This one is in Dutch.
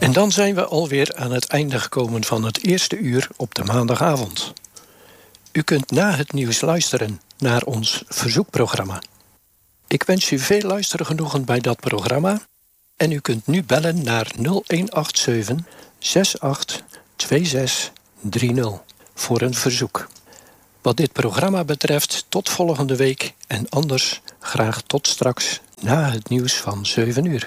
En dan zijn we alweer aan het einde gekomen van het eerste uur op de maandagavond. U kunt na het nieuws luisteren naar ons verzoekprogramma. Ik wens u veel luistergenoegen bij dat programma en u kunt nu bellen naar 0187 682630 voor een verzoek. Wat dit programma betreft tot volgende week en anders graag tot straks na het nieuws van 7 uur.